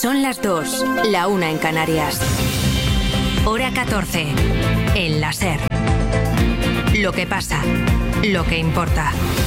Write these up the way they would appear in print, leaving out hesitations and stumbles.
Son las 2, la 1 en Canarias. Hora 14, en la SER. Lo que pasa, lo que importa.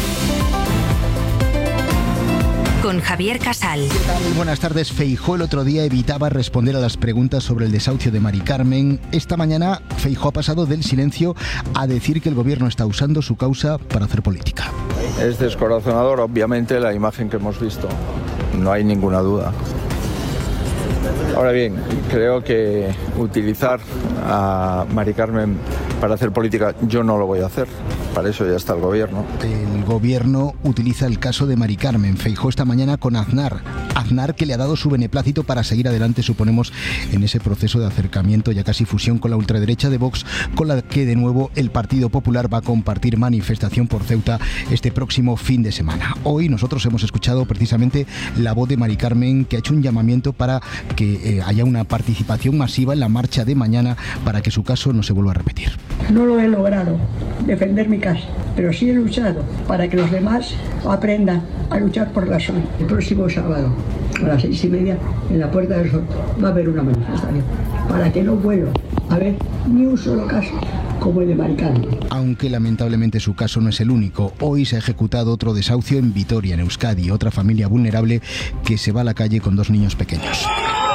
Con Javier Casal. ¿Qué tal? Buenas tardes. Feijóo el otro día evitaba responder a las preguntas sobre el desahucio de Mari Carmen. Esta mañana Feijóo ha pasado del silencio a decir que el gobierno está usando su causa para hacer política. Es descorazonador, obviamente, la imagen que hemos visto. No hay ninguna duda. Ahora bien, creo que utilizar a Mari Carmen para hacer política, yo no lo voy a hacer. Para eso ya está el gobierno. El gobierno utiliza el caso de Mari Carmen. Feijóo esta mañana con Aznar. Aznar, que le ha dado su beneplácito para seguir adelante, suponemos, en ese proceso de acercamiento, ya casi fusión con la ultraderecha de Vox, con la que de nuevo el Partido Popular va a compartir manifestación por Ceuta este próximo fin de semana. Hoy nosotros hemos escuchado precisamente la voz de Mari Carmen, que ha hecho un llamamiento para que haya una participación masiva en la marcha de mañana para que su caso no se vuelva a repetir. No lo he logrado defender mi casa, pero sí he luchado para que los demás aprendan a luchar por la suya. El próximo sábado a las 6:30 en la Puerta del Sol va a haber una manifestación para que no vuelva a haber ni un solo caso como el de Mari Carmen. Aunque lamentablemente su caso no es el único. Hoy se ha ejecutado otro desahucio en Vitoria, en Euskadi, otra familia vulnerable que se va a la calle con 2 niños pequeños.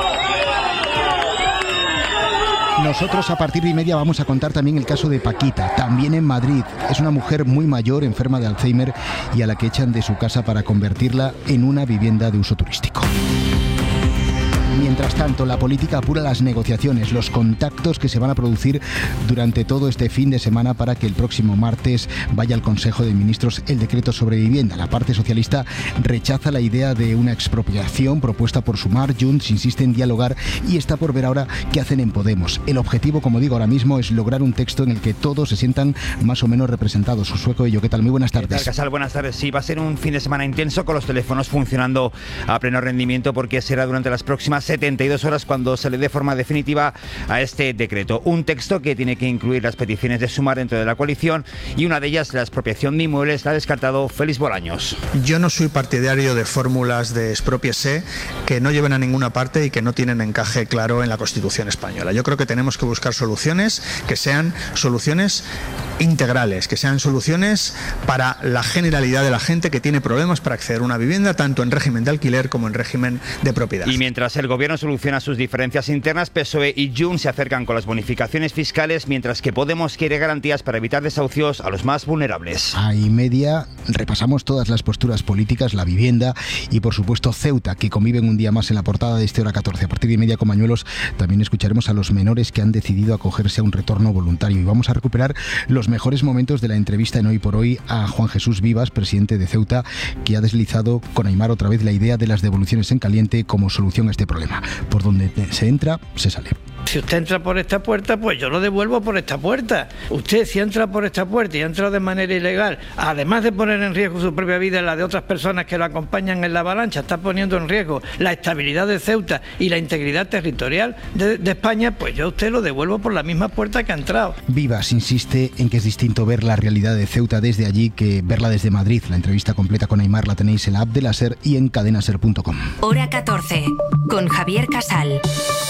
Nosotros a partir de 1:30 vamos a contar también el caso de Paquita, también en Madrid. Es una mujer muy mayor, enferma de Alzheimer, y a la que echan de su casa para convertirla en una vivienda de uso turístico. Mientras tanto, la política apura las negociaciones, los contactos que se van a producir durante todo este fin de semana para que el próximo martes vaya al Consejo de Ministros el decreto sobre vivienda. La parte socialista rechaza la idea de una expropiación propuesta por Sumar. Junts insiste en dialogar y está por ver ahora qué hacen en Podemos. El objetivo, como digo ahora mismo, es lograr un texto en el que todos se sientan más o menos representados. Sueco y yo, ¿qué tal? Muy buenas tardes. ¿Qué tal, Casal? Buenas tardes. Sí, va a ser un fin de semana intenso con los teléfonos funcionando a pleno rendimiento porque será durante las próximas 72 horas cuando se le dé forma definitiva a este decreto. Un texto que tiene que incluir las peticiones de Sumar dentro de la coalición y una de ellas, la expropiación de inmuebles, la ha descartado Félix Bolaños. Yo no soy partidario de fórmulas de expropiese que no lleven a ninguna parte y que no tienen encaje claro en la Constitución española. Yo creo que tenemos que buscar soluciones que sean soluciones integrales, que sean soluciones para la generalidad de la gente que tiene problemas para acceder a una vivienda, tanto en régimen de alquiler como en régimen de propiedad. Y mientras el gobierno soluciona sus diferencias internas, PSOE y Junts se acercan con las bonificaciones fiscales, mientras que Podemos quiere garantías para evitar desahucios a los más vulnerables. A 1:30 repasamos todas las posturas políticas, la vivienda y por supuesto Ceuta, que conviven un día más en la portada de este Hora 14. A partir de 1:30 con Mañuelos también escucharemos a los menores que han decidido acogerse a un retorno voluntario y vamos a recuperar los mejores momentos de la entrevista en Hoy por Hoy a Juan Jesús Vivas, presidente de Ceuta, que ha deslizado con Aimar otra vez la idea de las devoluciones en caliente como solución a este problema. Por donde se entra, se sale. Si usted entra por esta puerta, pues yo lo devuelvo por esta puerta. Usted, si entra por esta puerta y ha entrado de manera ilegal, además de poner en riesgo su propia vida y la de otras personas que lo acompañan en la avalancha, está poniendo en riesgo la estabilidad de Ceuta y la integridad territorial de España, pues yo a usted lo devuelvo por la misma puerta que ha entrado. Vivas insiste en que es distinto ver la realidad de Ceuta desde allí que verla desde Madrid. La entrevista completa con Aimar la tenéis en la app de la SER y en cadenaser.com. Hora 14, con Javier Casal.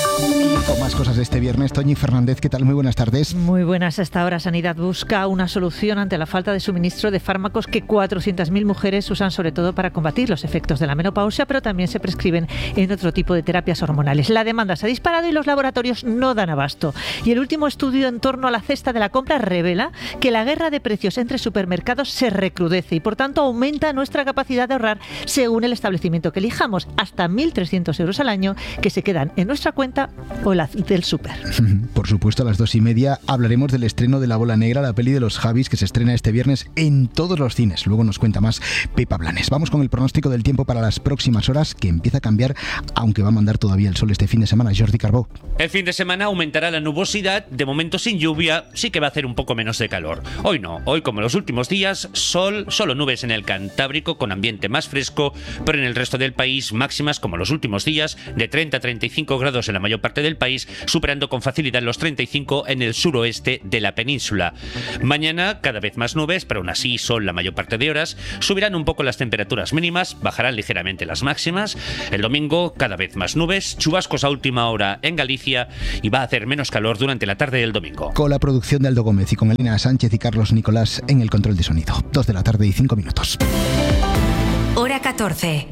Con más cosas de este viernes, Toñi Fernández, ¿qué tal? Muy buenas tardes. Muy buenas. Hasta ahora Sanidad busca una solución ante la falta de suministro de fármacos que 400.000 mujeres usan sobre todo para combatir los efectos de la menopausia, pero también se prescriben en otro tipo de terapias hormonales. La demanda se ha disparado y los laboratorios no dan abasto. Y el último estudio en torno a la cesta de la compra revela que la guerra de precios entre supermercados se recrudece y por tanto aumenta nuestra capacidad de ahorrar según el establecimiento que elijamos, hasta 1.300 euros al año que se quedan en nuestra cuenta o la del súper. Por supuesto, a las 2:30 hablaremos del estreno de La Bola Negra, la peli de los Javis, que se estrena este viernes en todos los cines. Luego nos cuenta más Pepa Blanes. Vamos con el pronóstico del tiempo para las próximas horas, que empieza a cambiar, aunque va a mandar todavía el sol este fin de semana. Jordi Carbó. El fin de semana aumentará la nubosidad, de momento sin lluvia, sí que va a hacer un poco menos de calor. Hoy no, hoy como los últimos días, sol, solo nubes en el Cantábrico con ambiente más fresco, pero en el resto del país máximas como los últimos días de 30 a 35 grados en la mayor parte del país, superando con facilidad los 35 en el suroeste de la península. Mañana cada vez más nubes, pero aún así sol la mayor parte de horas. Subirán un poco las temperaturas mínimas, bajarán ligeramente las máximas. El domingo cada vez más nubes, chubascos a última hora en Galicia y va a hacer menos calor durante la tarde del domingo. Con la producción de Aldo Gómez y con Elena Sánchez y Carlos Nicolás en el control de sonido. 2 de la tarde y 5 minutos. Hora 14.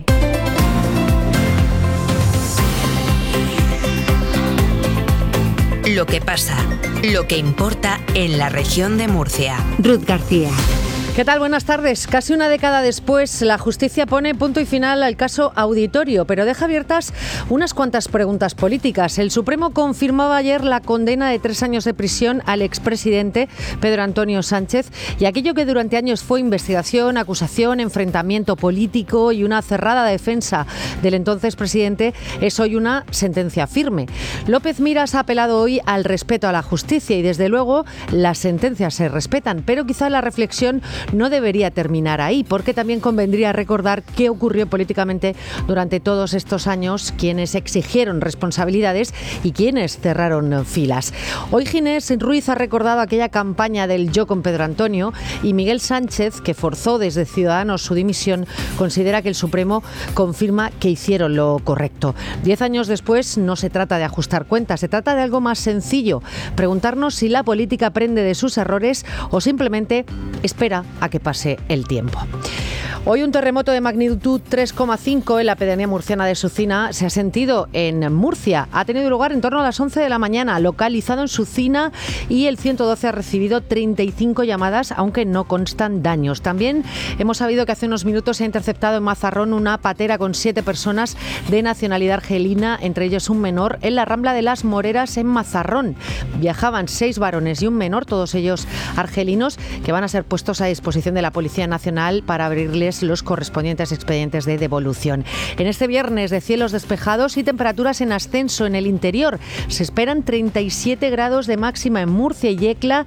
Lo que pasa, lo que importa en la región de Murcia. Ruth García. ¿Qué tal? Buenas tardes. Casi una década después, la justicia pone punto y final al caso Auditorio, pero deja abiertas unas cuantas preguntas políticas. El Supremo confirmaba ayer la condena de 3 años de prisión al expresidente Pedro Antonio Sánchez y aquello que durante años fue investigación, acusación, enfrentamiento político y una cerrada defensa del entonces presidente es hoy una sentencia firme. López Miras ha apelado hoy al respeto a la justicia y desde luego las sentencias se respetan, pero quizá la reflexión no debería terminar ahí, porque también convendría recordar qué ocurrió políticamente durante todos estos años, quienes exigieron responsabilidades y quienes cerraron filas. Hoy Ginés Ruiz ha recordado aquella campaña del Yo con Pedro Antonio y Miguel Sánchez, que forzó desde Ciudadanos su dimisión, considera que el Supremo confirma que hicieron lo correcto. 10 años después no se trata de ajustar cuentas, se trata de algo más sencillo, preguntarnos si la política aprende de sus errores o simplemente espera a que pase el tiempo. Hoy un terremoto de magnitud 3,5 en la pedanía murciana de Sucina se ha sentido en Murcia. Ha tenido lugar en torno a las 11 de la mañana, localizado en Sucina, y el 112 ha recibido 35 llamadas, aunque no constan daños. También hemos sabido que hace unos minutos se ha interceptado en Mazarrón una patera con 7 personas de nacionalidad argelina, entre ellos un menor, en la Rambla de las Moreras en Mazarrón. Viajaban 6 varones y un menor, todos ellos argelinos, que van a ser puestos a disposición de la Policía Nacional para abrirles los correspondientes expedientes de devolución. En este viernes de cielos despejados y temperaturas en ascenso en el interior. Se esperan 37 grados de máxima en Murcia y Yecla,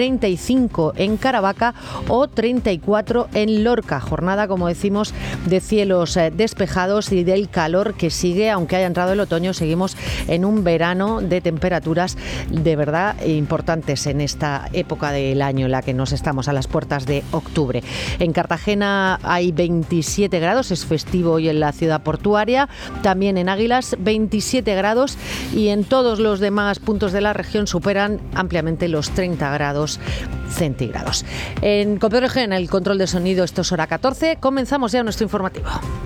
35 en Caravaca o 34 en Lorca. Jornada, como decimos, de cielos despejados y del calor que sigue, aunque haya entrado el otoño, seguimos en un verano de temperaturas de verdad importantes en esta época del año en la que nos estamos a las puertas de octubre. En Cartagena hay 27 grados, es festivo hoy en la ciudad portuaria, también en Águilas 27 grados y en todos los demás puntos de la región superan ampliamente los 30 grados centígrados. En Con Pedro G, en el control de sonido, esto es Hora 14, comenzamos ya nuestro informativo.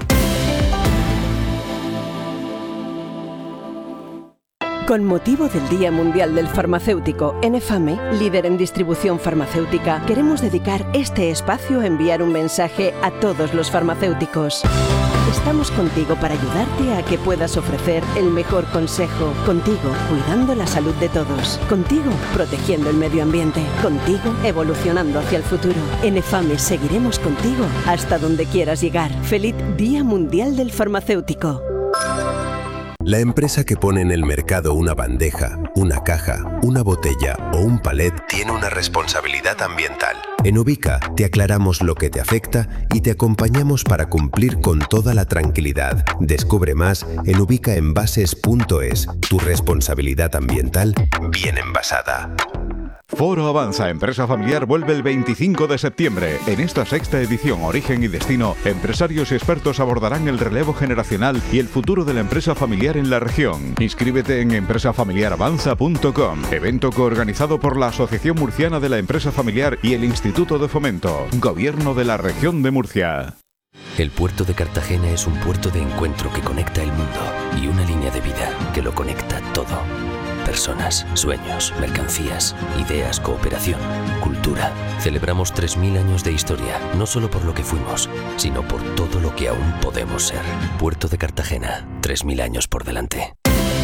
Con motivo del Día Mundial del Farmacéutico, en EFAME, líder en distribución farmacéutica, queremos dedicar este espacio a enviar un mensaje a todos los farmacéuticos. Estamos contigo para ayudarte a que puedas ofrecer el mejor consejo. Contigo, cuidando la salud de todos. Contigo, protegiendo el medio ambiente. Contigo, evolucionando hacia el futuro. En EFAME seguiremos contigo hasta donde quieras llegar. ¡Feliz Día Mundial del Farmacéutico! La empresa que pone en el mercado una bandeja, una caja, una botella o un palet tiene una responsabilidad ambiental. En Ubica te aclaramos lo que te afecta y te acompañamos para cumplir con toda la tranquilidad. Descubre más en ubicaenvases.es. Tu responsabilidad ambiental bien envasada. Foro Avanza Empresa Familiar vuelve el 25 de septiembre. En esta 6ª edición Origen y Destino, empresarios y expertos abordarán el relevo generacional y el futuro de la empresa familiar en la región. Inscríbete en empresafamiliaravanza.com, evento coorganizado por la Asociación Murciana de la Empresa Familiar y el Instituto de Fomento, Gobierno de la Región de Murcia. El puerto de Cartagena es un puerto de encuentro que conecta el mundo y una línea de vida que lo conecta todo. Personas, sueños, mercancías, ideas, cooperación, cultura. Celebramos 3.000 años de historia, no solo por lo que fuimos, sino por todo lo que aún podemos ser. Puerto de Cartagena, 3.000 años por delante.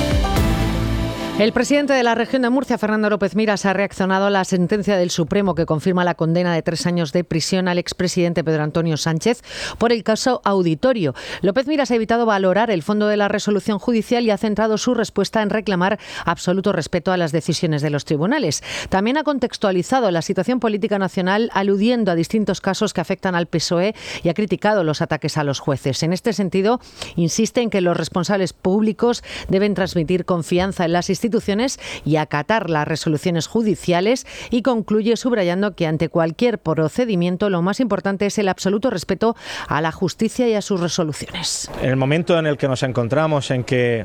El presidente de la región de Murcia, Fernando López Miras, ha reaccionado a la sentencia del Supremo que confirma la condena de 3 años de prisión al expresidente Pedro Antonio Sánchez por el caso Auditorio. López Miras ha evitado valorar el fondo de la resolución judicial y ha centrado su respuesta en reclamar absoluto respeto a las decisiones de los tribunales. También ha contextualizado la situación política nacional aludiendo a distintos casos que afectan al PSOE y ha criticado los ataques a los jueces. En este sentido, insiste en que los responsables públicos deben transmitir confianza en las instituciones instituciones y acatar las resoluciones judiciales, y concluye subrayando que ante cualquier procedimiento lo más importante es el absoluto respeto a la justicia y a sus resoluciones. En el momento en el que nos encontramos en que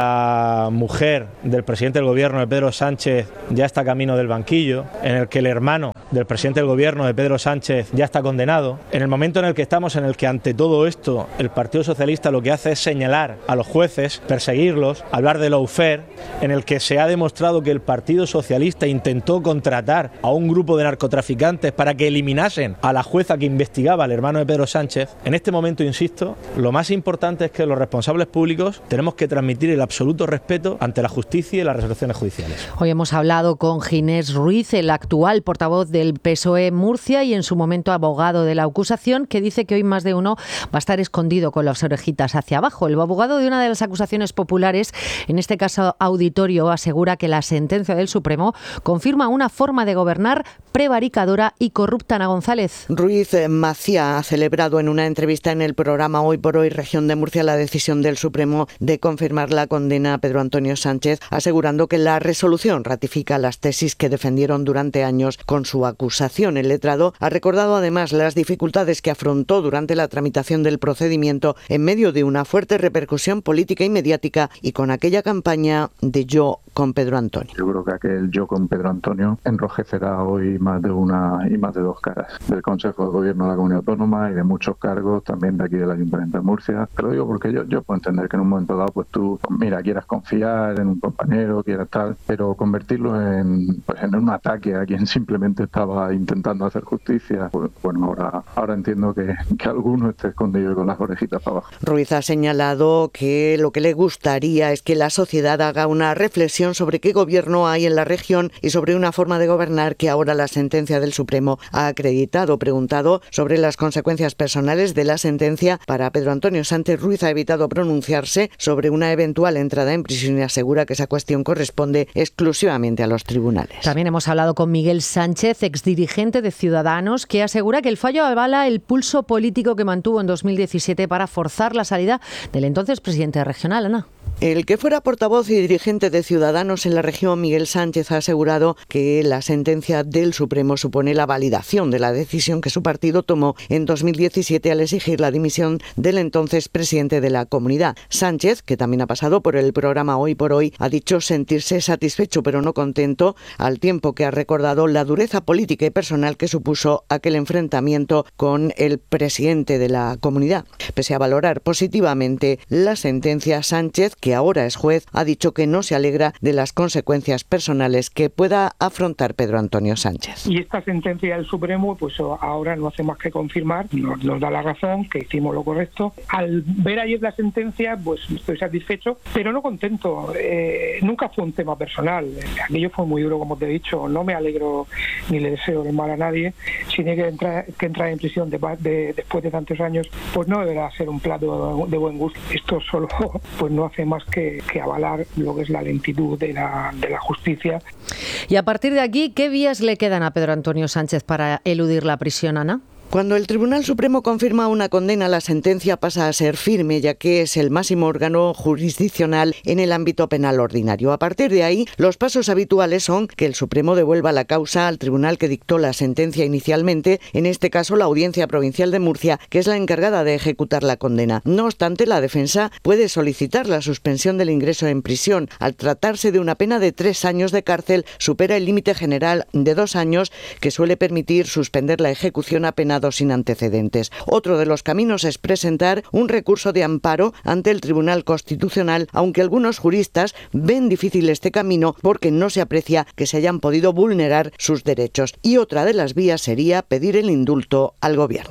la mujer del presidente del gobierno, de Pedro Sánchez, ya está camino del banquillo, en el que el hermano del presidente del gobierno, de Pedro Sánchez, ya está condenado, en el momento en el que estamos en el que ante todo esto el Partido Socialista lo que hace es señalar a los jueces, perseguirlos, hablar de lawfare, en el que se ha demostrado que el Partido Socialista intentó contratar a un grupo de narcotraficantes para que eliminasen a la jueza que investigaba al hermano de Pedro Sánchez. En este momento, insisto, lo más importante es que los responsables públicos tenemos que transmitir el absoluto respeto ante la justicia y las resoluciones judiciales. Hoy hemos hablado con Ginés Ruiz, el actual portavoz del PSOE Murcia y en su momento abogado de la acusación, que dice que hoy más de uno va a estar escondido con las orejitas hacia abajo. El abogado de una de las acusaciones populares, en este caso Auditorio, asegura que la sentencia del Supremo confirma una forma de gobernar prevaricadora y corrupta. Ana González. Ruiz Macía ha celebrado en una entrevista en el programa Hoy por Hoy Región de Murcia la decisión del Supremo de confirmar la condena a Pedro Antonio Sánchez, asegurando que la resolución ratifica las tesis que defendieron durante años con su acusación. El letrado ha recordado además las dificultades que afrontó durante la tramitación del procedimiento en medio de una fuerte repercusión política y mediática y con aquella campaña de Yo con Pedro Antonio. Yo creo que aquel Yo con Pedro Antonio enrojecerá hoy más de una y más de dos caras del Consejo de Gobierno de la Comunidad Autónoma y de muchos cargos también de aquí del Ayuntamiento de Murcia. Te lo digo porque yo puedo entender que en un momento dado pues tú, mira, quieras confiar en un compañero, quieras tal, pero convertirlo en un ataque a quien simplemente estaba intentando hacer justicia, pues bueno, ahora entiendo que alguno esté escondido con las orejitas para abajo. Ruiz ha señalado que lo que le gustaría es que la sociedad haga una reflexión sobre qué gobierno hay en la región y sobre una forma de gobernar que ahora la sentencia del Supremo ha acreditado. Preguntado sobre las consecuencias personales de la sentencia para Pedro Antonio Sánchez, Ruiz ha evitado pronunciarse sobre una eventual entrada en prisión y asegura que esa cuestión corresponde exclusivamente a los tribunales. También hemos hablado con Miguel Sánchez, exdirigente de Ciudadanos, que asegura que el fallo avala el pulso político que mantuvo en 2017 para forzar la salida del entonces presidente regional. Ana. El que fuera portavoz y dirigente de Ciudadanos en la región, Miguel Sánchez, ha asegurado que la sentencia del Supremo supone la validación de la decisión que su partido tomó en 2017 al exigir la dimisión del entonces presidente de la comunidad. Sánchez, que también ha pasado por el programa Hoy por Hoy, ha dicho sentirse satisfecho pero no contento, al tiempo que ha recordado la dureza política y personal que supuso aquel enfrentamiento con el presidente de la comunidad. Pese a valorar positivamente la sentencia, Sánchez, que ahora es juez, ha dicho que no se alegra de las consecuencias personales que pueda afrontar Pedro Antonio Sánchez. Y esta sentencia del Supremo, pues ahora no hace más que confirmar, nos da la razón, que hicimos lo correcto. Al ver ayer la sentencia, pues estoy satisfecho, pero no contento. Nunca fue un tema personal. Aquello fue muy duro, como te he dicho. No me alegro ni le deseo el mal a nadie. Si tiene que entrar en prisión después de tantos años, pues no deberá ser un plato de buen gusto. Esto solo pues no hace más que avalar lo que es la lentitud de la justicia. Y a partir de aquí, ¿qué vías le quedan a Pedro Antonio Sánchez para eludir la prisión, Ana? Cuando el Tribunal Supremo confirma una condena, la sentencia pasa a ser firme, ya que es el máximo órgano jurisdiccional en el ámbito penal ordinario. A partir de ahí, los pasos habituales son que el Supremo devuelva la causa al tribunal que dictó la sentencia inicialmente, en este caso la Audiencia Provincial de Murcia, que es la encargada de ejecutar la condena. No obstante, la defensa puede solicitar la suspensión del ingreso en prisión. Al tratarse de una pena de 3 años de cárcel, supera el límite general de 2 años que suele permitir suspender la ejecución a pena sin antecedentes. Otro de los caminos es presentar un recurso de amparo ante el Tribunal Constitucional, aunque algunos juristas ven difícil este camino porque no se aprecia que se hayan podido vulnerar sus derechos. Y otra de las vías sería pedir el indulto al Gobierno.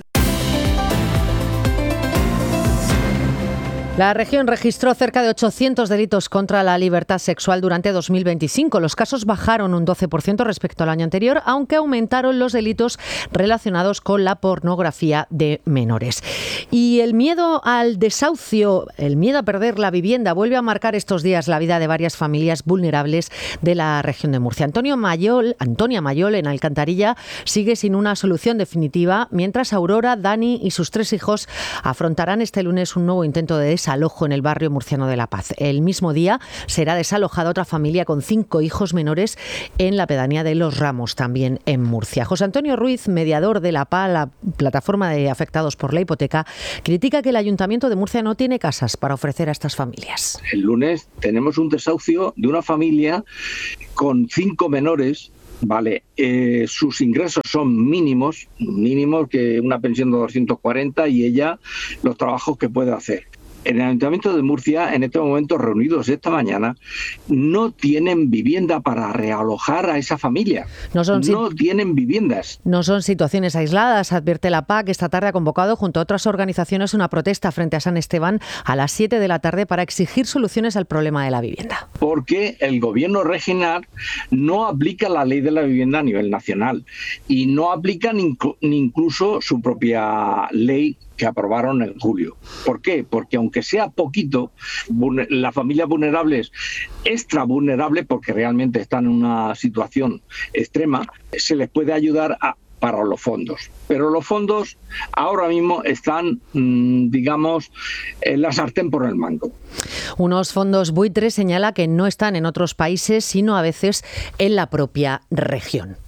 La región registró cerca de 800 delitos contra la libertad sexual durante 2025. Los casos bajaron un 12% respecto al año anterior, aunque aumentaron los delitos relacionados con la pornografía de menores. Y el miedo al desahucio, el miedo a perder la vivienda, vuelve a marcar estos días la vida de varias familias vulnerables de la región de Murcia. Antonia Mayol, en Alcantarilla, sigue sin una solución definitiva, mientras Aurora, Dani y sus 3 hijos afrontarán este lunes un nuevo intento de desalojo en el barrio murciano de La Paz. El mismo día será desalojada otra familia con 5 hijos menores en la pedanía de Los Ramos, también en Murcia. José Antonio Ruiz, mediador de la PA, la plataforma de afectados por la hipoteca, critica que el Ayuntamiento de Murcia no tiene casas para ofrecer a estas familias. El lunes tenemos un desahucio de una familia con 5 menores. Vale, sus ingresos son mínimos que una pensión de 240 y ella los trabajos que puede hacer. En el Ayuntamiento de Murcia, en este momento, reunidos esta mañana, no tienen vivienda para realojar a esa familia. No tienen viviendas. No son situaciones aisladas, advierte la PA, que esta tarde ha convocado junto a otras organizaciones una protesta frente a San Esteban a las 7 de la tarde para exigir soluciones al problema de la vivienda. Porque el gobierno regional no aplica la ley de la vivienda a nivel nacional y no aplica ni incluso su propia ley que aprobaron en julio. ¿Por qué? Porque aunque sea poquito, las familias vulnerables, extra vulnerables, porque realmente están en una situación extrema, se les puede ayudar para los fondos. Pero los fondos ahora mismo están, digamos, en la sartén por el mango. Unos fondos buitres, señala, que no están en otros países, sino a veces en la propia región.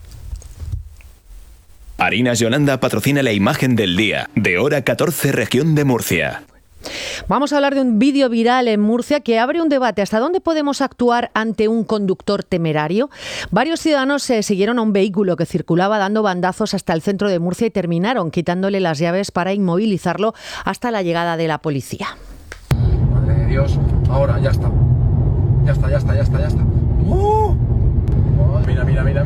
Harinas Yolanda patrocina la imagen del día, de Hora 14, región de Murcia. Vamos a hablar de un vídeo viral en Murcia que abre un debate. ¿Hasta dónde podemos actuar ante un conductor temerario? Varios ciudadanos se siguieron a un vehículo que circulaba dando bandazos hasta el centro de Murcia y terminaron quitándole las llaves para inmovilizarlo hasta la llegada de la policía. Madre de Dios, ahora ya está. Ya está. ¡Oh! Mira.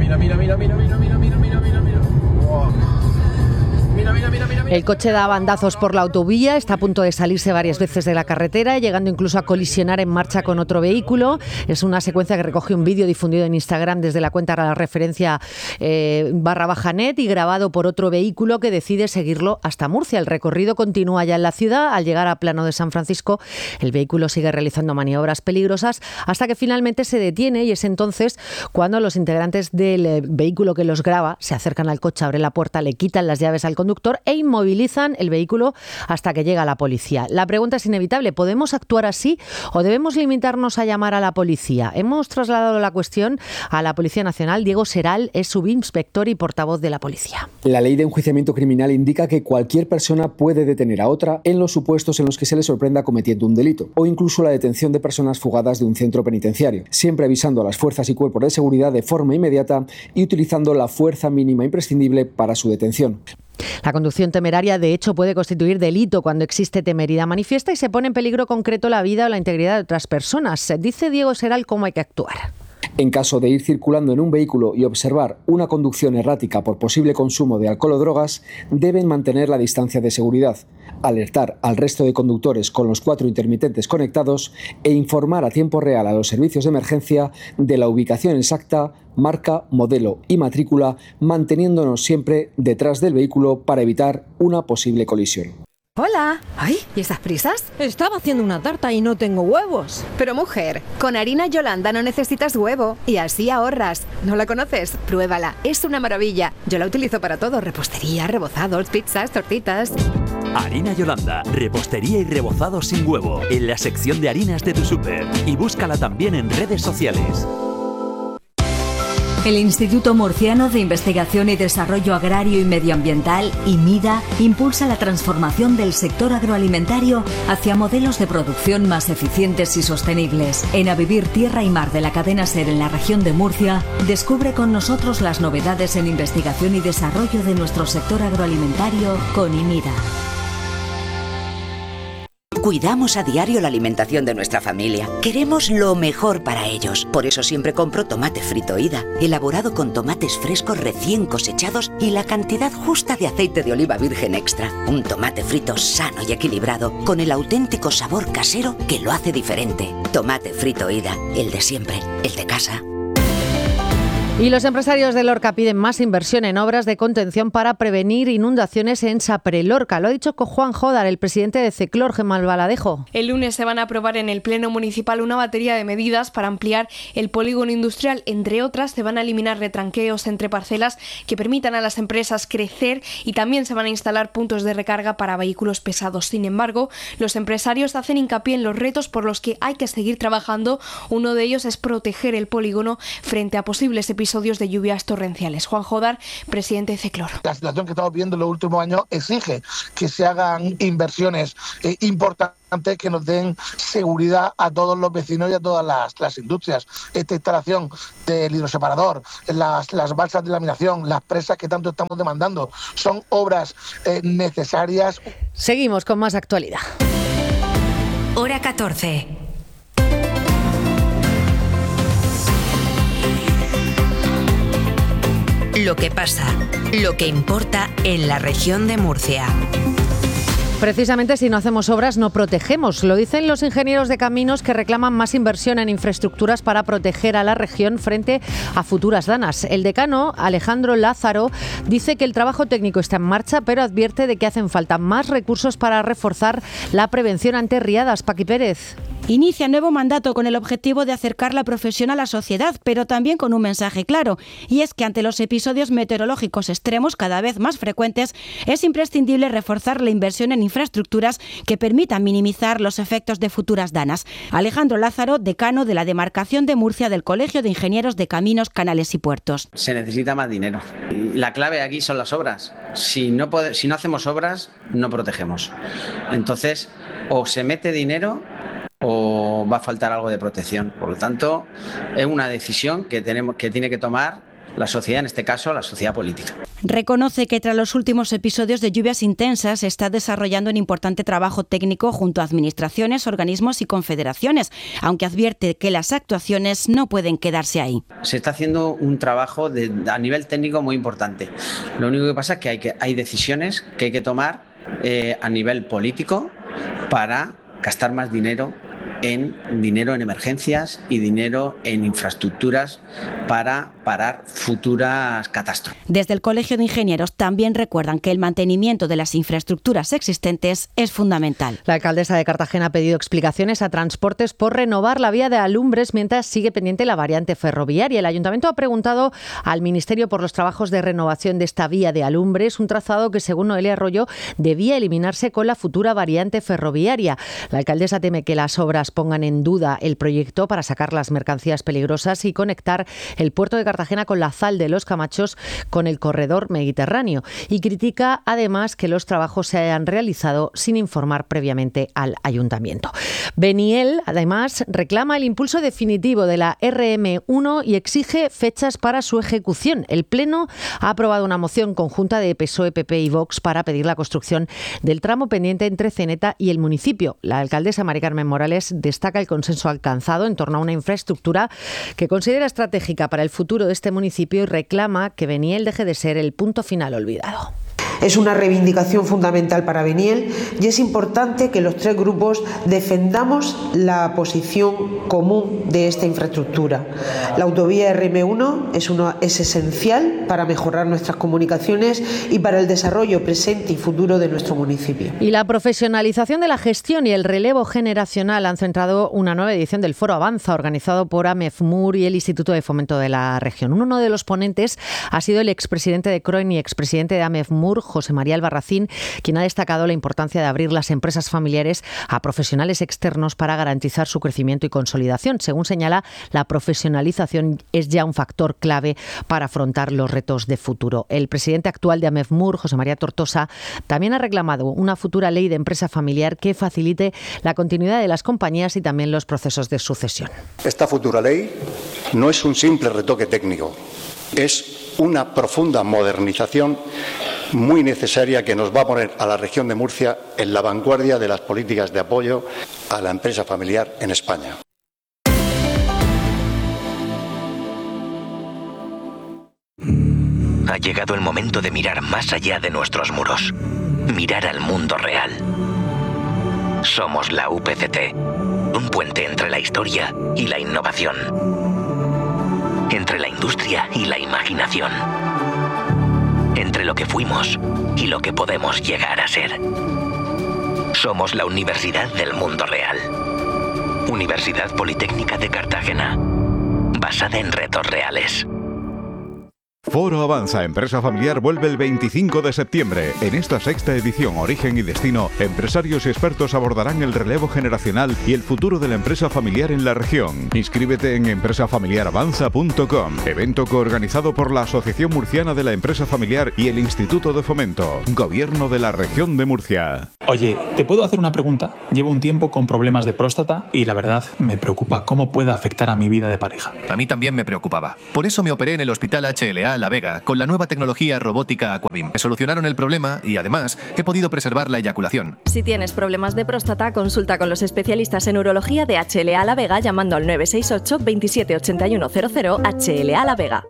El coche da bandazos por la autovía, está a punto de salirse varias veces de la carretera, llegando incluso a colisionar en marcha con otro vehículo. Es una secuencia que recoge un vídeo difundido en Instagram desde la cuenta de la referencia /net y grabado por otro vehículo que decide seguirlo hasta Murcia. El recorrido continúa ya en la ciudad. Al llegar a Plano de San Francisco, el vehículo sigue realizando maniobras peligrosas hasta que finalmente se detiene, y es entonces cuando los integrantes del vehículo que los graba se acercan al coche, abren la puerta, le quitan las llaves al conductor e inmovilizan el vehículo hasta que llega la policía. La pregunta es inevitable: ¿podemos actuar así o debemos limitarnos a llamar a la policía? Hemos trasladado la cuestión a la Policía Nacional. Diego Seral es subinspector y portavoz de la policía. La ley de enjuiciamiento criminal indica que cualquier persona puede detener a otra en los supuestos en los que se le sorprenda cometiendo un delito, o incluso la detención de personas fugadas de un centro penitenciario, siempre avisando a las fuerzas y cuerpos de seguridad de forma inmediata y utilizando la fuerza mínima imprescindible para su detención. La conducción temeraria, de hecho, puede constituir delito cuando existe temeridad manifiesta y se pone en peligro concreto la vida o la integridad de otras personas. Dice Diego Seral cómo hay que actuar. En caso de ir circulando en un vehículo y observar una conducción errática por posible consumo de alcohol o drogas, deben mantener la distancia de seguridad, alertar al resto de conductores con los 4 intermitentes conectados e informar a tiempo real a los servicios de emergencia de la ubicación exacta, marca, modelo y matrícula, manteniéndonos siempre detrás del vehículo para evitar una posible colisión. Hola. Ay, ¿y esas prisas? Estaba haciendo una tarta y no tengo huevos. Pero mujer, con harina Yolanda no necesitas huevo y así ahorras. ¿No la conoces? Pruébala, es una maravilla. Yo la utilizo para todo: repostería, rebozados, pizzas, tortitas. Harina Yolanda, repostería y rebozado sin huevo, en la sección de harinas de tu súper. Y búscala también en redes sociales. El Instituto Murciano de Investigación y Desarrollo Agrario y Medioambiental, IMIDA, impulsa la transformación del sector agroalimentario hacia modelos de producción más eficientes y sostenibles. En A Vivir Tierra y Mar de la cadena SER en la región de Murcia, descubre con nosotros las novedades en investigación y desarrollo de nuestro sector agroalimentario con IMIDA. Cuidamos a diario la alimentación de nuestra familia. Queremos lo mejor para ellos. Por eso siempre compro tomate frito Ida, elaborado con tomates frescos recién cosechados y la cantidad justa de aceite de oliva virgen extra. Un tomate frito sano y equilibrado, con el auténtico sabor casero que lo hace diferente. Tomate frito Ida, el de siempre, el de casa. Y los empresarios de Lorca piden más inversión en obras de contención para prevenir inundaciones en Saprelorca. Lo ha dicho Juan Jodar, el presidente de Ceclor, Gemma Albaladejo. El lunes se van a aprobar en el Pleno Municipal una batería de medidas para ampliar el polígono industrial. Entre otras, se van a eliminar retranqueos entre parcelas que permitan a las empresas crecer y también se van a instalar puntos de recarga para vehículos pesados. Sin embargo, los empresarios hacen hincapié en los retos por los que hay que seguir trabajando. Uno de ellos es proteger el polígono frente a posibles episodios de lluvias torrenciales. Juan Jodar, presidente de Ceclor. La situación que estamos viendo en los últimos años exige que se hagan inversiones importantes que nos den seguridad a todos los vecinos y a todas las industrias. Esta instalación del hidroseparador, las balsas de laminación, las presas que tanto estamos demandando, son obras necesarias. Seguimos con más actualidad. Hora 14. Lo que pasa, lo que importa en la región de Murcia. Precisamente si no hacemos obras no protegemos. Lo dicen los ingenieros de caminos que reclaman más inversión en infraestructuras para proteger a la región frente a futuras danas. El decano, Alejandro Lázaro, dice que el trabajo técnico está en marcha, pero advierte de que hacen falta más recursos para reforzar la prevención ante riadas. Paqui Pérez. Inicia nuevo mandato con el objetivo de acercar la profesión a la sociedad, pero también con un mensaje claro, y es que ante los episodios meteorológicos extremos cada vez más frecuentes, es imprescindible reforzar la inversión en infraestructuras que permitan minimizar los efectos de futuras danas. Alejandro Lázaro, decano de la demarcación de Murcia del Colegio de Ingenieros de Caminos, Canales y Puertos. Se necesita más dinero. La clave aquí son las obras. Si no hacemos obras, no protegemos. Entonces, o se mete dinero o va a faltar algo de protección. Por lo tanto, es una decisión que tiene que tomar la sociedad, en este caso la sociedad política. Reconoce que tras los últimos episodios de lluvias intensas se está desarrollando un importante trabajo técnico junto a administraciones, organismos y confederaciones, aunque advierte que las actuaciones no pueden quedarse ahí. Se está haciendo un trabajo a nivel técnico muy importante. Lo único que pasa es que hay decisiones que hay que tomar a nivel político para gastar más dinero en emergencias y dinero en infraestructuras para parar futuras catástrofes. Desde el Colegio de Ingenieros también recuerdan que el mantenimiento de las infraestructuras existentes es fundamental. La alcaldesa de Cartagena ha pedido explicaciones a Transportes por renovar la vía de Alumbres mientras sigue pendiente la variante ferroviaria. El Ayuntamiento ha preguntado al Ministerio por los trabajos de renovación de esta vía de Alumbres, un trazado que, según Noelia Arroyo, debía eliminarse con la futura variante ferroviaria. La alcaldesa teme que las obras pongan en duda el proyecto para sacar las mercancías peligrosas y conectar el puerto de Cartagena con la Zal de los Camachos con el corredor mediterráneo, y critica además que los trabajos se hayan realizado sin informar previamente al ayuntamiento. Beniel además reclama el impulso definitivo de la RM1 y exige fechas para su ejecución. El Pleno ha aprobado una moción conjunta de PSOE, PP y Vox para pedir la construcción del tramo pendiente entre Ceneta y el municipio. La alcaldesa Mari Carmen Morales destaca el consenso alcanzado en torno a una infraestructura que considera estratégica para el futuro de este municipio y reclama que Beniel deje de ser el punto final olvidado. Es una reivindicación fundamental para Beniel y es importante que los tres grupos defendamos la posición común de esta infraestructura. La autovía RM1 es esencial para mejorar nuestras comunicaciones y para el desarrollo presente y futuro de nuestro municipio. Y la profesionalización de la gestión y el relevo generacional han centrado una nueva edición del Foro Avanza, organizado por AMEFMUR y el Instituto de Fomento de la Región. Uno de los ponentes ha sido el expresidente de CROIN y expresidente de AMEFMUR, José María Albarracín, quien ha destacado la importancia de abrir las empresas familiares a profesionales externos para garantizar su crecimiento y consolidación. Según señala, la profesionalización es ya un factor clave para afrontar los retos de futuro. El presidente actual de AMEFMUR, José María Tortosa, también ha reclamado una futura ley de empresa familiar que facilite la continuidad de las compañías y también los procesos de sucesión. Esta futura ley no es un simple retoque técnico, es una profunda modernización muy necesaria que nos va a poner a la región de Murcia en la vanguardia de las políticas de apoyo a la empresa familiar en España. Ha llegado el momento de mirar más allá de nuestros muros, mirar al mundo real. Somos la UPCT, un puente entre la historia y la innovación. entre la industria y la imaginación, entre lo que fuimos y lo que podemos llegar a ser. Somos la Universidad del Mundo Real. Universidad Politécnica de Cartagena, basada en retos reales. Foro Avanza Empresa Familiar vuelve el 25 de septiembre. En esta sexta edición Origen y Destino, empresarios y expertos abordarán el relevo generacional y el futuro de la empresa familiar en la región. Inscríbete en empresafamiliaravanza.com. Evento coorganizado por la Asociación Murciana de la Empresa Familiar y el Instituto de Fomento. Gobierno de la Región de Murcia. Oye, ¿te puedo hacer una pregunta? Llevo un tiempo con problemas de próstata y la verdad me preocupa cómo puede afectar a mi vida de pareja. A mí también me preocupaba. Por eso me operé en el Hospital HLA La Vega con la nueva tecnología robótica Aquabim. Me solucionaron el problema y además he podido preservar la eyaculación. Si tienes problemas de próstata, consulta con los especialistas en urología de HLA La Vega llamando al 968 27 81 00 HLA La Vega.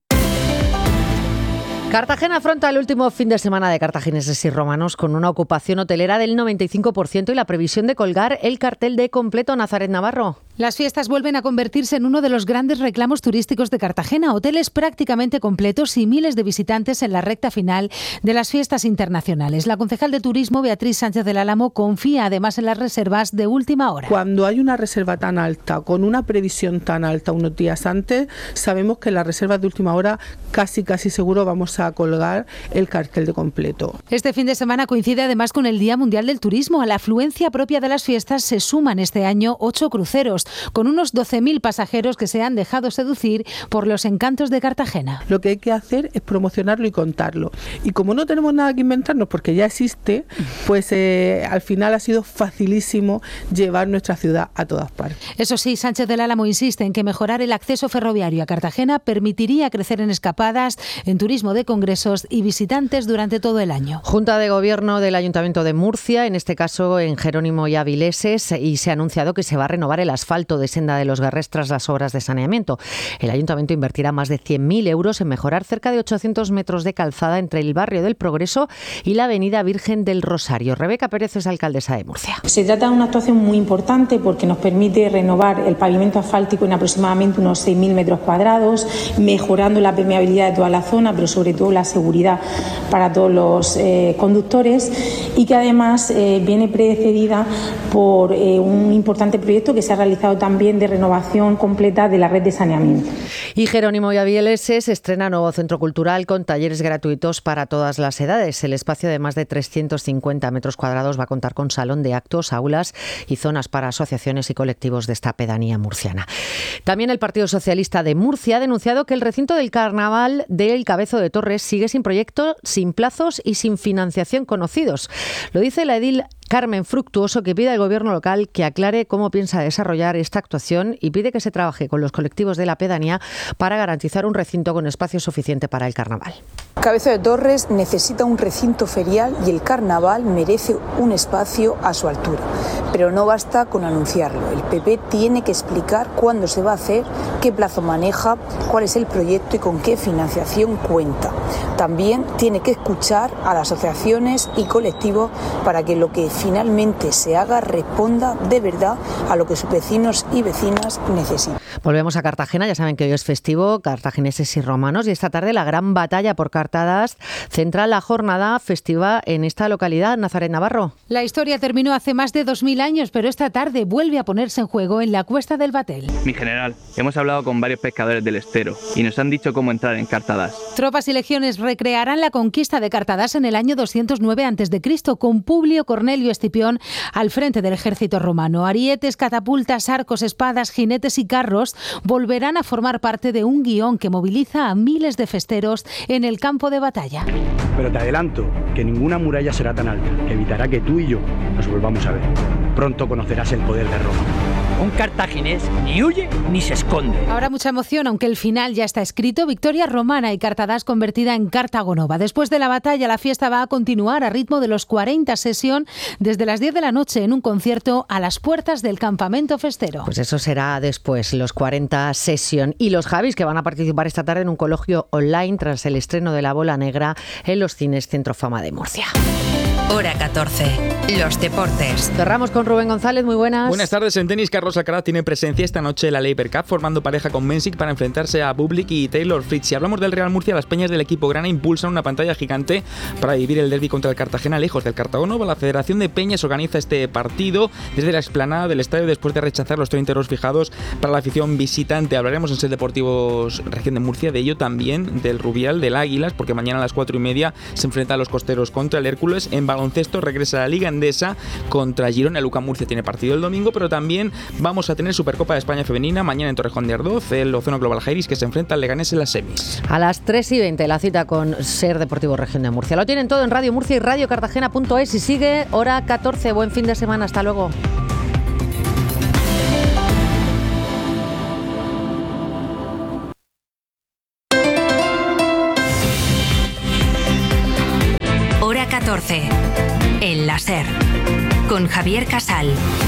Cartagena afronta el último fin de semana de cartagineses y romanos con una ocupación hotelera del 95% y la previsión de colgar el cartel de completo. Nazaret Navarro. Las fiestas vuelven a convertirse en uno de los grandes reclamos turísticos de Cartagena. Hoteles prácticamente completos y miles de visitantes en la recta final de las fiestas internacionales. La concejal de Turismo, Beatriz Sánchez del Álamo, confía además en las reservas de última hora. Cuando hay una reserva tan alta, con una previsión tan alta unos días antes, sabemos que en las reservas de última hora casi seguro vamos a colgar el cartel de completo. Este fin de semana coincide además con el Día Mundial del Turismo. A la afluencia propia de las fiestas se suman este año 8 cruceros, con unos 12.000 pasajeros que se han dejado seducir por los encantos de Cartagena. Lo que hay que hacer es promocionarlo y contarlo. Y como no tenemos nada que inventarnos porque ya existe, pues al final ha sido facilísimo llevar nuestra ciudad a todas partes. Eso sí, Sánchez del Álamo insiste en que mejorar el acceso ferroviario a Cartagena permitiría crecer en escapadas, en turismo de congresos y visitantes durante todo el año. Junta de Gobierno del Ayuntamiento de Murcia, en este caso en Jerónimo y Avileses, y se ha anunciado que se va a renovar el asfalto de Senda de los Guerrers tras las obras de saneamiento. El Ayuntamiento invertirá más de 100.000 euros en mejorar cerca de 800 metros de calzada entre el barrio del Progreso y la avenida Virgen del Rosario. Rebeca Pérez es alcaldesa de Murcia. Se trata de una actuación muy importante porque nos permite renovar el pavimento asfáltico en aproximadamente unos 6.000 metros cuadrados, mejorando la permeabilidad de toda la zona, pero sobre todo la seguridad para todos los conductores, y que además viene precedida por un importante proyecto que se ha realizado también de renovación completa de la red de saneamiento. Y Jerónimo y Avileses estrena nuevo centro cultural con talleres gratuitos para todas las edades. El espacio de más de 350 metros cuadrados va a contar con salón de actos, aulas y zonas para asociaciones y colectivos de esta pedanía murciana. También el Partido Socialista de Murcia ha denunciado que el recinto del Carnaval del Cabezo de Torres sigue sin proyecto, sin plazos y sin financiación conocidos. Lo dice la edil Carmen Fructuoso, que pide al Gobierno local que aclare cómo piensa desarrollar esta actuación y pide que se trabaje con los colectivos de la pedanía para garantizar un recinto con espacio suficiente para el carnaval. Cabezo de Torres necesita un recinto ferial y el carnaval merece un espacio a su altura. Pero no basta con anunciarlo. El PP tiene que explicar cuándo se va a hacer, qué plazo maneja, cuál es el proyecto y con qué financiación cuenta. También tiene que escuchar a las asociaciones y colectivos para que lo que finalmente se haga responda de verdad a lo que sus vecinos y vecinas necesitan. Volvemos a Cartagena, ya saben que hoy es festivo, cartagineses y romanos, y esta tarde la gran batalla por Cartadas centra la jornada festiva en esta localidad. Nazaret Navarro. La historia terminó hace más de 2000 años, pero esta tarde vuelve a ponerse en juego en la Cuesta del Batel. Mi general, hemos hablado con varios pescadores del estero y nos han dicho cómo entrar en Cartadas. Tropas y legiones recrearán la conquista de Cartadas en el año 209 a.C. con Publio Cornelio Escipión al frente del ejército romano. Arietes, catapultas, arcos, espadas, jinetes y carros volverán a formar parte de un guión que moviliza a miles de festeros en el campo de batalla. Pero te adelanto que ninguna muralla será tan alta que evitará que tú y yo nos volvamos a ver. Pronto conocerás el poder de Roma. Un cartaginés ni huye ni se esconde. Habrá mucha emoción, aunque el final ya está escrito. Victoria romana y Cartadas convertida en Cartago Nova. Después de la batalla, la fiesta va a continuar a ritmo de los 40 Session desde las 10 de la noche en un concierto a las puertas del campamento festero. Pues eso será después, los 40 Session. Y los Javis, que van a participar esta tarde en un coloquio online tras el estreno de La Bola Negra en los cines Centro Fama de Murcia. Hora 14. Los deportes. Cerramos con Rubén González, muy buenas. Buenas tardes. En tenis, Carlos Alcaraz tiene presencia esta noche en la Laver Cup, formando pareja con Mensik para enfrentarse a Bublik y Taylor Fritz. Si hablamos del Real Murcia, las peñas del equipo grana impulsan una pantalla gigante para vivir el derbi contra el Cartagena lejos del Cartagono. La Federación de Peñas organiza este partido desde la explanada del estadio después de rechazar los 30 euros fijados para la afición visitante. Hablaremos en Ser Deportivos Región de Murcia de ello, también del Rubial, del Águilas, porque mañana a las 4:30 se enfrenta a los costeros contra el Hércules. En baloncesto regresa la Liga Endesa contra Girona. El UCAM Murcia tiene partido el domingo, pero también vamos a tener Supercopa de España femenina mañana en Torrejón de Ardoz, el Océano Global Jairis, que se enfrenta al Leganés en las semis. A las 3:20 la cita con Ser Deportivo Región de Murcia. Lo tienen todo en Radio Murcia y radiocartagena.es y sigue Hora 14. Buen fin de semana. Hasta luego. Hora 14. El láser. Con Javier Casal.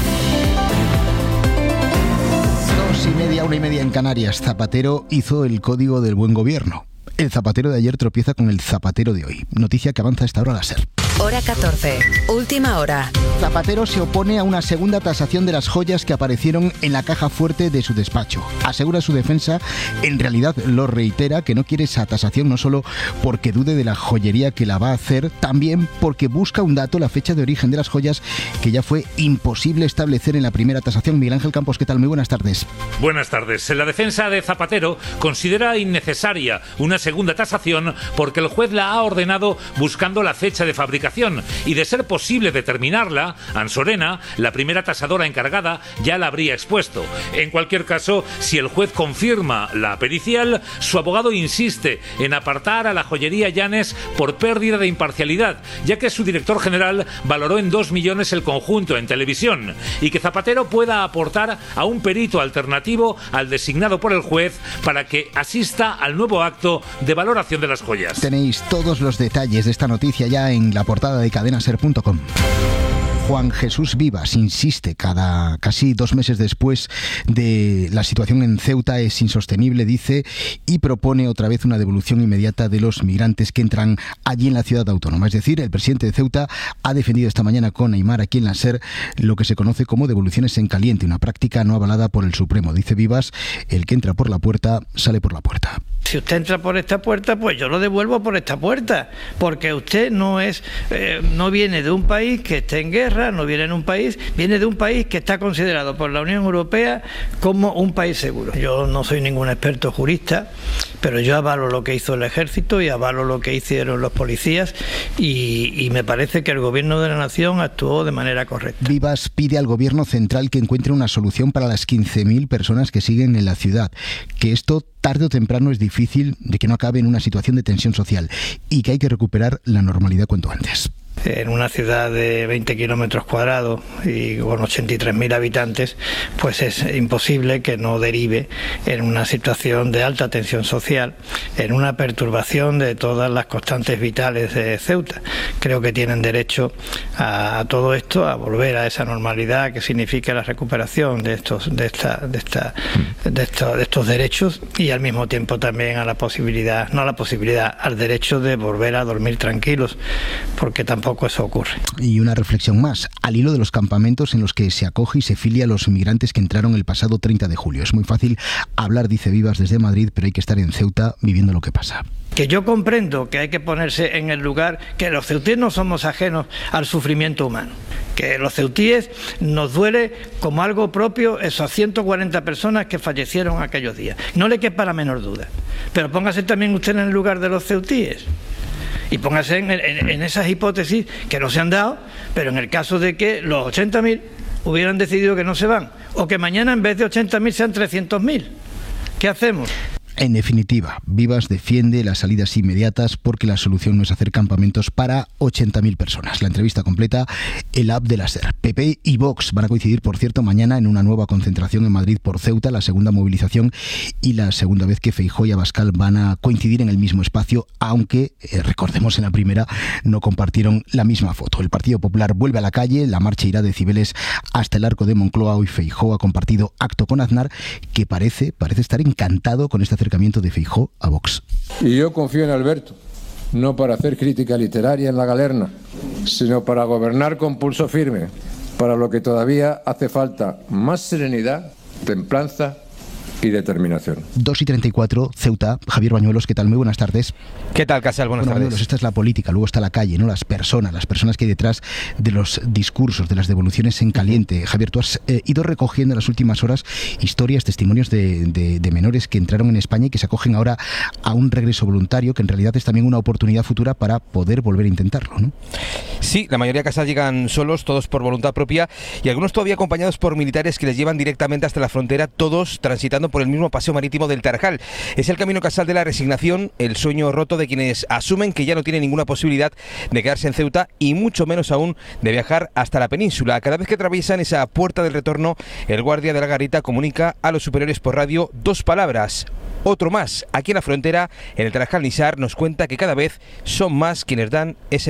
2:30, 1:30 en Canarias. Zapatero hizo el código del buen gobierno. El zapatero de ayer tropieza con el zapatero de hoy. Noticia que avanza a esta hora la SER. Hora 14. Última hora. Zapatero se opone a una segunda tasación de las joyas que aparecieron en la caja fuerte de su despacho. Asegura su defensa, en realidad lo reitera, que no quiere esa tasación no solo porque dude de la joyería que la va a hacer, también porque busca un dato, la fecha de origen de las joyas, que ya fue imposible establecer en la primera tasación. Miguel Ángel Campos, ¿qué tal? Muy buenas tardes. Buenas tardes. La defensa de Zapatero considera innecesaria una segunda tasación porque el juez la ha ordenado buscando la fecha de fabricación y, de ser posible determinarla, Ansorena, la primera tasadora encargada, ya la habría expuesto. En cualquier caso, si el juez confirma la pericial, su abogado insiste en apartar a la joyería Llanes por pérdida de imparcialidad, ya que su director general valoró en 2 millones el conjunto en televisión, y que Zapatero pueda aportar a un perito alternativo al designado por el juez para que asista al nuevo acto de valoración de las joyas. Tenéis todos los detalles de esta noticia ya en la portada de cadenaser.com. Juan Jesús Vivas insiste casi 2 meses después de la situación en Ceuta es insostenible, dice, y propone otra vez una devolución inmediata de los migrantes que entran allí en la ciudad autónoma. Es decir, el presidente de Ceuta ha defendido esta mañana con Aimar aquí en la SER lo que se conoce como devoluciones en caliente, una práctica no avalada por el Supremo. Dice Vivas, el que entra por la puerta sale por la puerta. Si usted entra por esta puerta, pues yo lo devuelvo por esta puerta, porque usted no viene de un país que esté en guerra, viene de un país que está considerado por la Unión Europea como un país seguro. Yo no soy ningún experto jurista, pero yo avalo lo que hizo el ejército y avalo lo que hicieron los policías y me parece que el gobierno de la nación actuó de manera correcta. Vivas pide al gobierno central que encuentre una solución para las 15.000 personas que siguen en la ciudad, que esto tarde o temprano es difícil de que no acabe en una situación de tensión social y que hay que recuperar la normalidad cuanto antes. En una ciudad de 20 kilómetros cuadrados y con 83.000 habitantes, pues es imposible que no derive en una situación de alta tensión social, en una perturbación de todas las constantes vitales de Ceuta. Creo que tienen derecho a todo esto, a volver a esa normalidad que significa la recuperación de estos derechos y al mismo tiempo también al derecho de volver a dormir tranquilos, porque tampoco eso ocurre. Y una reflexión más, al hilo de los campamentos en los que se acoge y se filia a los migrantes que entraron el pasado 30 de julio. Es muy fácil hablar, dice Vivas, desde Madrid, pero hay que estar en Ceuta viviendo lo que pasa. Que yo comprendo que hay que ponerse en el lugar, que los ceutíes no somos ajenos al sufrimiento humano, que los ceutíes nos duele como algo propio esas 140 personas que fallecieron aquellos días. No le quepa la menor duda, pero póngase también usted en el lugar de los ceutíes. Y póngase en esas hipótesis que no se han dado, pero en el caso de que los 80.000 hubieran decidido que no se van, o que mañana en vez de 80.000 sean 300.000, ¿qué hacemos? En definitiva, Vivas defiende las salidas inmediatas porque la solución no es hacer campamentos para 80.000 personas. La entrevista completa, el app de la SER. PP y Vox van a coincidir, por cierto, mañana en una nueva concentración en Madrid por Ceuta, la segunda movilización y la segunda vez que Feijóo y Abascal van a coincidir en el mismo espacio, aunque, recordemos, en la primera no compartieron la misma foto. El Partido Popular vuelve a la calle, la marcha irá de Cibeles hasta el Arco de Moncloa. Hoy Feijóo ha compartido acto con Aznar, que parece estar encantado con este acercamiento de Feijóo a Vox. Y yo confío en Alberto, no para hacer crítica literaria en la galerna, sino para gobernar con pulso firme, para lo que todavía hace falta más serenidad, templanza y determinación. 2:34, Ceuta. Javier Bañuelos, ¿qué tal? Muy buenas tardes. ¿Qué tal, Casal? Buenas tardes. Bañuelos, esta es la política, luego está la calle, ¿no? Las personas que hay detrás de los discursos, de las devoluciones en caliente. Javier, tú has ido recogiendo en las últimas horas historias, testimonios de menores que entraron en España y que se acogen ahora a un regreso voluntario, que en realidad es también una oportunidad futura para poder volver a intentarlo, ¿no? Sí, la mayoría, Casal, llegan solos, todos por voluntad propia, y algunos todavía acompañados por militares que les llevan directamente hasta la frontera, todos transitando por el mismo paseo marítimo del Tarajal. Es el camino, Casal, de la resignación, el sueño roto de quienes asumen que ya no tienen ninguna posibilidad de quedarse en Ceuta y mucho menos aún de viajar hasta la península. Cada vez que atraviesan esa puerta del retorno, el guardia de la garita comunica a los superiores por radio 2 palabras: otro más. Aquí en la frontera, en el Tarajal Nisar, nos cuenta que cada vez son más quienes dan ese